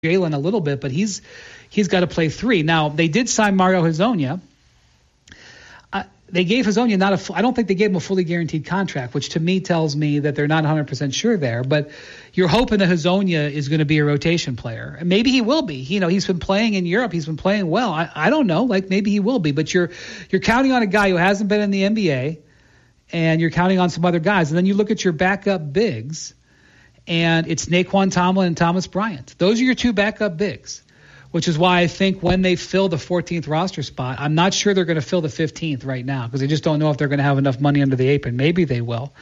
Jalen a little bit, but he's got to play 3. Now, they did sign Mario Hezonja. They gave Hezonja I don't think they gave him a fully guaranteed contract, which to me tells me that they're not 100% sure there. But you're hoping that Hezonja is going to be a rotation player. And maybe he will be. He's been playing in Europe. He's been playing well. I don't know. Maybe he will be. But you're counting on a guy who hasn't been in the NBA, and you're counting on some other guys. And then you look at your backup bigs, and it's Naquan Tomlin and Thomas Bryant. Those are your 2 backup bigs, which is why I think when they fill the 14th roster spot, I'm not sure they're going to fill the 15th right now because they just don't know if they're going to have enough money under the apron. Maybe they will.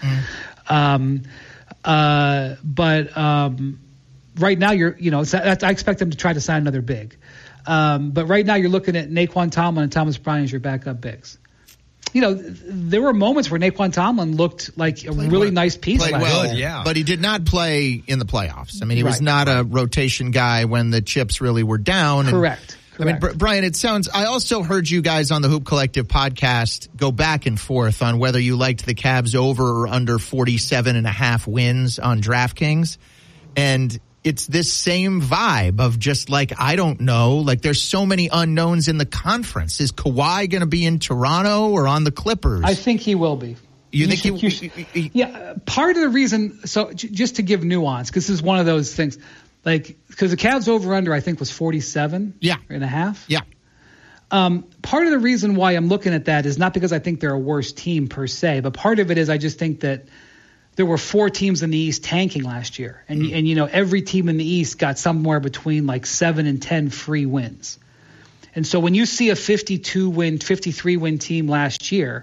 But right now, I expect them to try to sign another big. But right now, you're looking at Naquan Tomlin and Thomas Bryant as your backup bigs. There were moments where Naquan Tomlin looked like a really nice piece. Played well, yeah. But he did not play in the playoffs. I mean, he was not a rotation guy when the chips really were down. Correct. I mean, Brian, I also heard you guys on the Hoop Collective podcast go back and forth on whether you liked the Cavs over or under 47.5 wins on DraftKings. And it's this same vibe of just I don't know, there's so many unknowns in the conference. Is Kawhi going to be in Toronto or on the Clippers? I think he will be. You think yeah, part of the reason, so just to give nuance, because this is one of those things, because the Cavs over-under, I think, was 47.5. Yeah. Part of the reason why I'm looking at that is not because I think they're a worse team per se, but part of it is I just think that there were 4 teams in the East tanking last year. And every team in the East got somewhere between 7 and 10 free wins. And so when you see a 53-win team last year,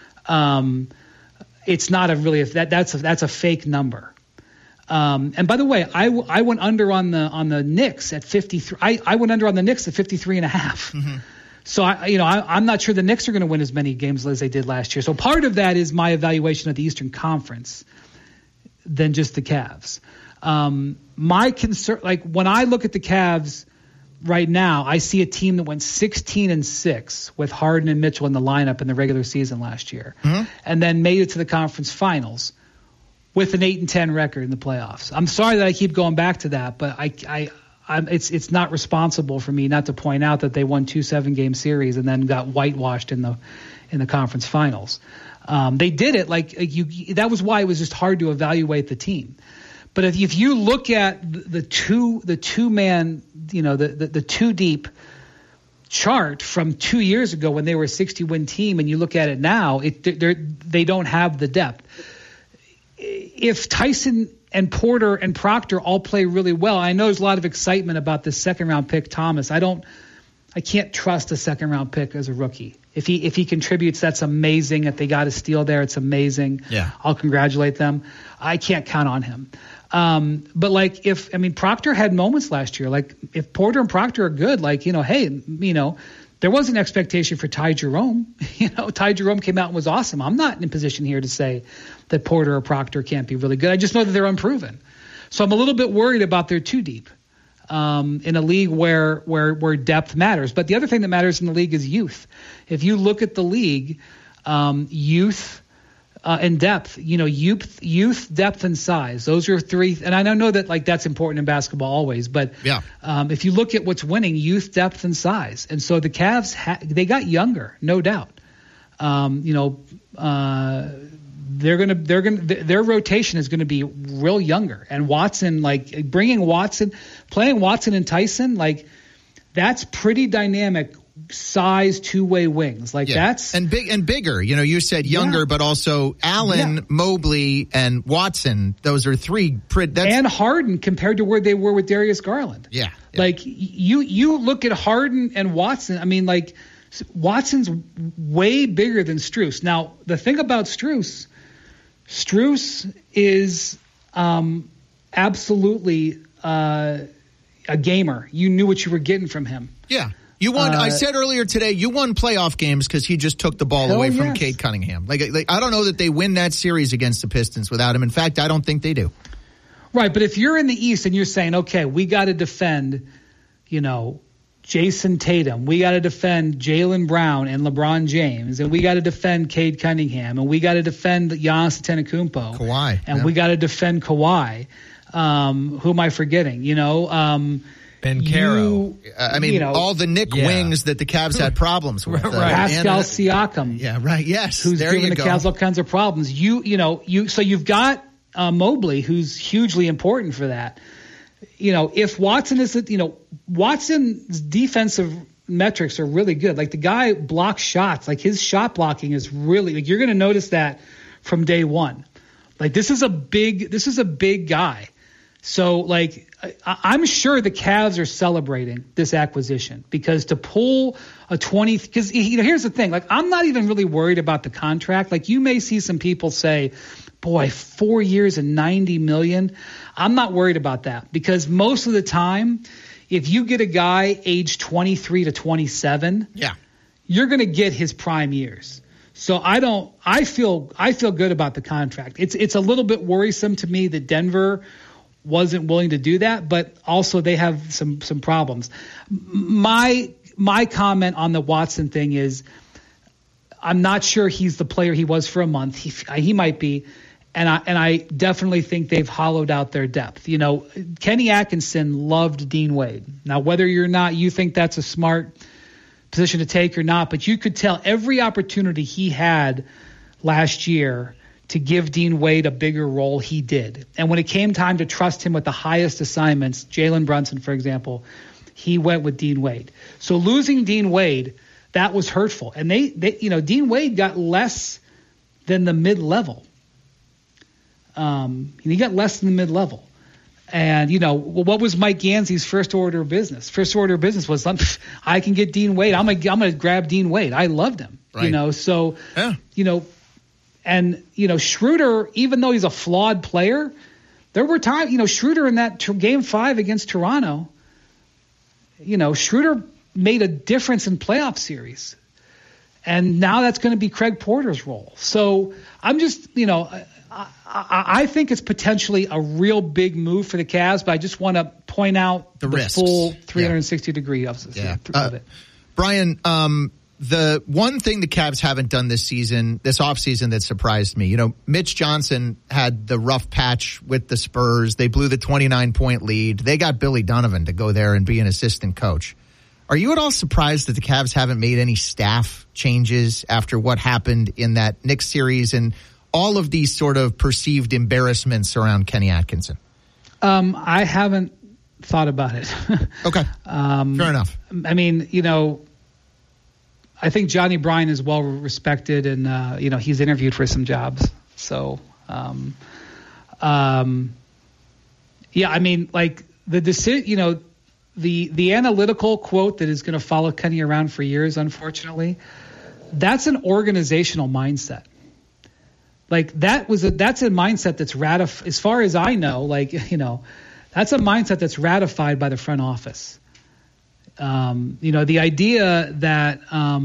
it's not that's a fake number. And by the way, I went under on the Knicks at 53. I went under on the Knicks at 53.5. Mm-hmm. So I'm not sure the Knicks are going to win as many games as they did last year. So part of that is my evaluation of the Eastern Conference than just the Cavs. My concern, when I look at the Cavs right now, I see a team that went 16-6 with Harden and Mitchell in the lineup in the regular season last year, and then made it to the conference finals with an 8-10 record in the playoffs. I'm sorry that I keep going back to that, but it's not responsible for me not to point out that they won 2 7-game series and then got whitewashed in the conference finals. They did it that was why it was just hard to evaluate the team. But if you look at the two-man, the 2-deep chart from 2 years ago when they were a 60-win team, and you look at it now, they don't have the depth. If Tyson and Porter and Proctor all play really well, I know there's a lot of excitement about this second-round pick, Thomas. I can't trust a second-round pick as a rookie. If he contributes, that's amazing. If they got a steal there, it's amazing. Yeah. I'll congratulate them. I can't count on him. But Proctor had moments last year. If Porter and Proctor are good, there was an expectation for Ty Jerome. Ty Jerome came out and was awesome. I'm not in a position here to say that Porter or Proctor can't be really good. I just know that they're unproven. So I'm a little bit worried about their 2-deep. In a league where depth matters. But the other thing that matters in the league is youth. If you look at the league, youth and depth, youth, depth, and size. Those are 3. And I know that that's important in basketball always. But if you look at what's winning, youth, depth, and size. And so the Cavs, they got younger, no doubt. Their rotation is going to be real younger, and Watson, playing Watson and Tyson, that's pretty dynamic size 2-way wings. That's and bigger. You said younger, but also Allen, Mobley, and Watson. Those are 3 and Harden compared to where they were with Darius Garland. Yeah. You look at Harden and Watson. Watson's way bigger than Strus. Now the thing about Strus is absolutely a gamer. You knew what you were getting from him. Yeah. You won. I said earlier today, you won playoff games because he just took the ball away from Cade Cunningham. I don't know that they win that series against the Pistons without him. In fact, I don't think they do. Right, but if you're in the East and you're saying, okay, we got to defend, Jason Tatum, we got to defend Jaylen Brown and LeBron James, and we got to defend Cade Cunningham, and we got to defend Giannis Antetokounmpo, Kawhi, and we got to defend Kawhi. Who am I forgetting? Bencaro. I mean, all the Nick wings that the Cavs had problems with. Right. Pascal Siakam. Yeah, right. Yes. Who's giving the Cavs all kinds of problems. So you've got Mobley, who's hugely important for that. If Watson is, Watson's defensive metrics are really good. Like, the guy blocks shots. Like, his shot blocking is really, like, you're going to notice that from day one. Like, this is a big guy. So, like, I'm sure the Cavs are celebrating this acquisition, because to pull a 20, because, here's the thing. Like, I'm not even really worried about the contract. Like, you may see some people say, boy, 4 years and $90 million. I'm not worried about that, because most of the time, if you get a guy age 23 to 27, you're going to get his prime years. So I feel good about the contract. It's a little bit worrisome to me that Denver wasn't willing to do that, but also they have some problems. My comment on the Watson thing is, I'm not sure he's the player he was for a month. He might be, and I definitely think they've hollowed out their depth. Kenny Atkinson loved Dean Wade. Now, whether you think that's a smart position to take or not, but you could tell every opportunity he had last year to give Dean Wade a bigger role, he did. And when it came time to trust him with the highest assignments, Jalen Brunson, for example, he went with Dean Wade. So losing Dean Wade, that was hurtful. And they Dean Wade got less than the mid-level. He got less than the mid-level. And, what was Mike Gansey's first order of business? First order of business was, I can get Dean Wade. I'm gonna grab Dean Wade. I loved him. Right. And, Schroeder, even though he's a flawed player, there were times, Schroeder in that game 5 against Toronto, Schroeder made a difference in playoff series. And now that's going to be Craig Porter's role. So I'm just, I think it's potentially a real big move for the Cavs, but I just want to point out the full 360-degree of it. Brian, the one thing the Cavs haven't done this offseason that surprised me, Mitch Johnson had the rough patch with the Spurs. They blew the 29-point lead. They got Billy Donovan to go there and be an assistant coach. Are you at all surprised that the Cavs haven't made any staff changes after what happened in that Knicks series and all of these sort of perceived embarrassments around Kenny Atkinson? I haven't thought about it. Okay. Fair enough. I mean, I think Johnny Bryan is well respected, and he's interviewed for some jobs. So, I mean, like the decision, the analytical quote that is going to follow Kenny around for years, unfortunately, that's an organizational mindset. Like that's a mindset that's ratified, as far as I know. That's a mindset that's ratified by the front office. The idea that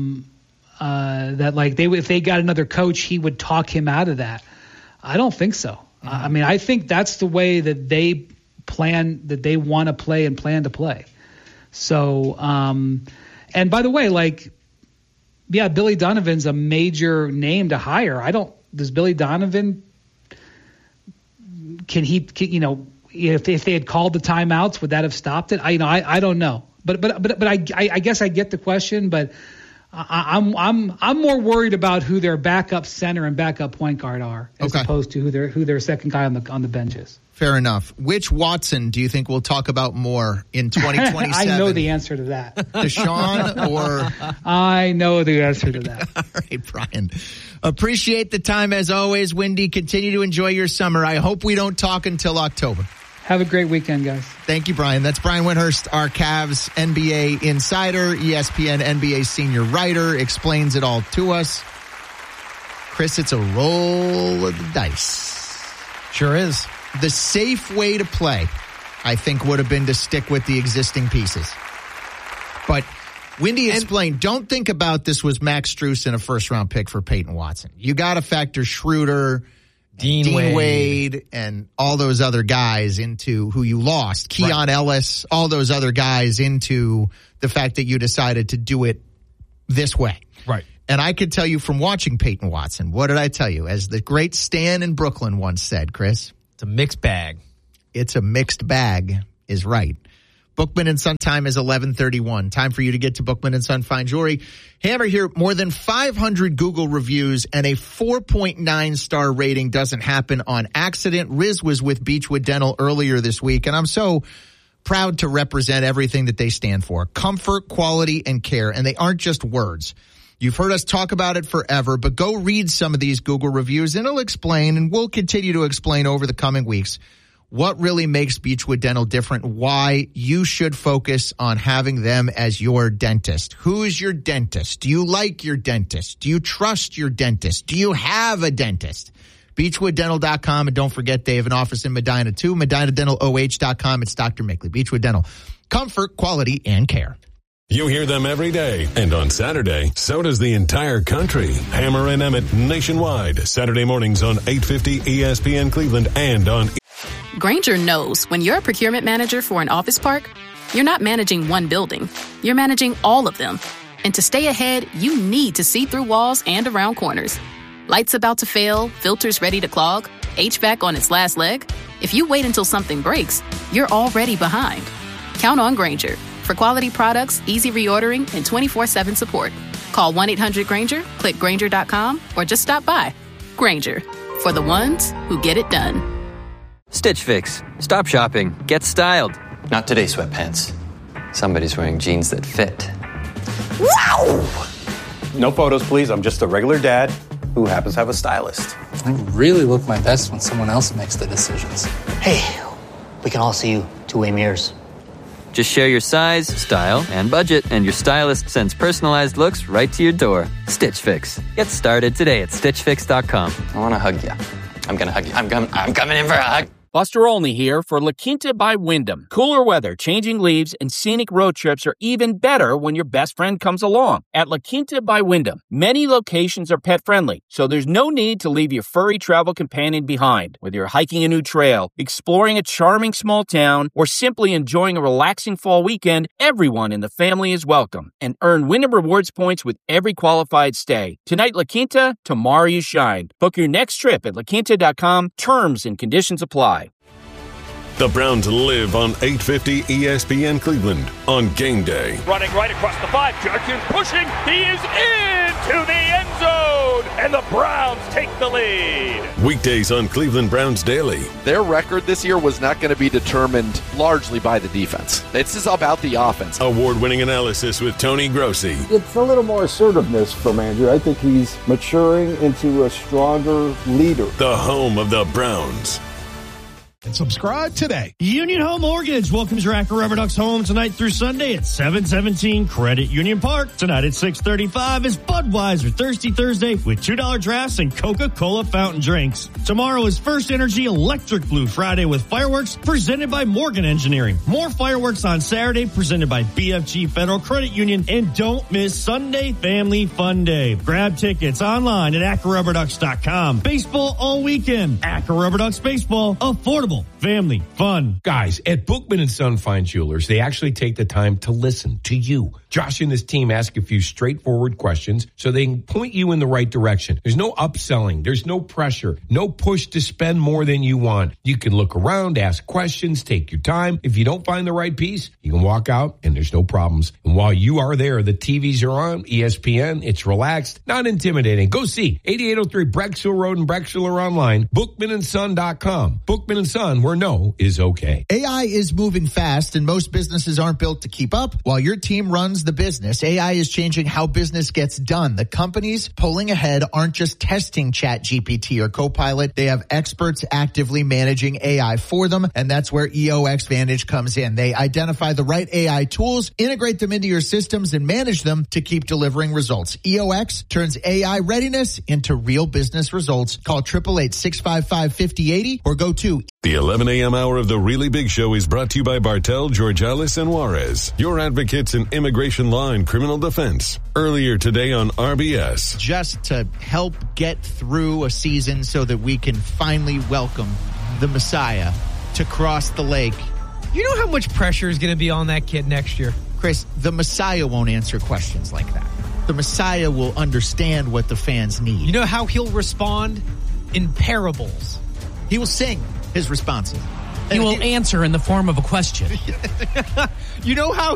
if they got another coach, he would talk him out of that. I don't think so. Mm-hmm. I mean, I think that's the way that they want to play and plan to play. So, and by the way, Billy Donovan's a major name to hire. Does Billy Donovan, if they had called the timeouts, would that have stopped it? I don't know. But I guess I get the question, but I'm more worried about who their backup center and backup point guard are as opposed to who their second guy on the bench is. Fair enough. Which Watson do you think we'll talk about more in 2027? I know the answer to that. Deshaun or? I know the answer to that. All right, Brian. Appreciate the time as always, Windy. Continue to enjoy your summer. I hope we don't talk until October. Have a great weekend, guys. Thank you, Brian. That's Brian Windhorst, our Cavs NBA insider, ESPN NBA senior writer, explains it all to us. Chris, it's a roll of the dice. Sure is. The safe way to play, I think, would have been to stick with the existing pieces. But Windy explained, don't think about this was Max Strus and a first-round pick for Peyton Watson. You got to factor Schroeder, Dean Wade, and all those other guys into who you lost. Keon Ellis, all those other guys into the fact that you decided to do it this way. Right. And I could tell you from watching Peyton Watson, what did I tell you? As the great Stan in Brooklyn once said, Chris. It's a mixed bag. It's a mixed bag is right. Bookman & Son time is 11:31. Time for you to get to Bookman & Son Fine Jewelry. Hammer here, more than 500 Google reviews and a 4.9 star rating doesn't happen on accident. Riz was with Beechwood Dental earlier this week, and I'm so proud to represent everything that they stand for. Comfort, quality, and care. And they aren't just words. You've heard us talk about it forever, but go read some of these Google reviews and it'll explain, and we'll continue to explain over the coming weeks, what really makes Beechwood Dental different, why you should focus on having them as your dentist. Who is your dentist? Do you like your dentist? Do you trust your dentist? Do you have a dentist? BeechwoodDental.com, and don't forget they have an office in Medina too. MedinaDentalOH.com. It's Dr. Mickley. Beechwood Dental. Comfort, quality, and care. You hear them every day, and on Saturday, so does the entire country. Hammer and Emmett nationwide, Saturday mornings on 850 ESPN Cleveland and on... Grainger knows when you're a procurement manager for an office park, you're not managing one building, you're managing all of them. And to stay ahead, you need to see through walls and around corners. Lights about to fail, filters ready to clog, HVAC on its last leg. If you wait until something breaks, you're already behind. Count on Grainger for quality products, easy reordering, and 24/7 support. Call 1-800-GRAINGER, click Grainger.com, or just stop by. Grainger, for the ones who get it done. Stitch Fix. Stop shopping. Get styled. Not today, sweatpants. Somebody's wearing jeans that fit. Wow! No photos, please. I'm just a regular dad who happens to have a stylist. I really look my best when someone else makes the decisions. Hey, we can all see you two-way mirrors. Just share your size, style, and budget, and your stylist sends personalized looks right to your door. Stitch Fix. Get started today at StitchFix.com. I want to hug you. I'm going to hug you. I'm coming in for a hug. Buster Olney here for La Quinta by Wyndham. Cooler weather, changing leaves, and scenic road trips are even better when your best friend comes along. At La Quinta by Wyndham, many locations are pet-friendly, so there's no need to leave your furry travel companion behind. Whether you're hiking a new trail, exploring a charming small town, or simply enjoying a relaxing fall weekend, everyone in the family is welcome. And earn Wyndham Rewards points with every qualified stay. Tonight, La Quinta, tomorrow you shine. Book your next trip at LaQuinta.com. Terms and conditions apply. The Browns live on 850 ESPN Cleveland on game day. Running right across the 5. Judkins pushing. He is into the end zone. And the Browns take the lead. Weekdays on Cleveland Browns Daily. Their record this year was not going to be determined largely by the defense. This is about the offense. Award-winning analysis with Tony Grossi. It's a little more assertiveness from Andrew. I think he's maturing into a stronger leader. The home of the Browns. And subscribe today. Union Home Mortgage welcomes your Acker Rubber Ducks home tonight through Sunday at 717 Credit Union Park. Tonight at 6:35 is Budweiser Thirsty Thursday with $2 drafts and Coca-Cola fountain drinks. Tomorrow is First Energy Electric Blue Friday with fireworks presented by Morgan Engineering. More fireworks on Saturday presented by BFG Federal Credit Union. And don't miss Sunday Family Fun Day. Grab tickets online at AckerRubberDucks.com. Baseball all weekend. Acker Rubber Ducks Baseball. Affordable. Family fun. Guys, at Bookman & Son Fine Jewelers, they actually take the time to listen to you. Josh and his team ask a few straightforward questions so they can point you in the right direction. There's no upselling. There's no pressure. No push to spend more than you want. You can look around, ask questions, take your time. If you don't find the right piece, you can walk out and there's no problems. And while you are there, the TVs are on, ESPN, it's relaxed, not intimidating. Go see 8803 Brecksville Road in Brecksville or online, BookmanandSon.com. Bookman & Son, where no is okay. AI is moving fast and most businesses aren't built to keep up. While your team runs the business, AI is changing how business gets done. The companies pulling ahead aren't just testing ChatGPT or Copilot. They have experts actively managing AI for them, and that's where EOX Vantage comes in. They identify the right AI tools, integrate them into your systems, and manage them to keep delivering results. EOX turns AI readiness into real business results. Call 888-655-5080 or go to The 11 a.m. hour of The Really Big Show is brought to you by Bartel, Georgialis, and Juarez, your advocates in immigration law and criminal defense. Earlier today on RBS. Just to help get through a season so that we can finally welcome the Messiah to cross the lake. You know how much pressure is going to be on that kid next year? Chris, the Messiah won't answer questions like that. The Messiah will understand what the fans need. You know how he'll respond? In parables. He will sing his responses. He will answer in the form of a question. You know how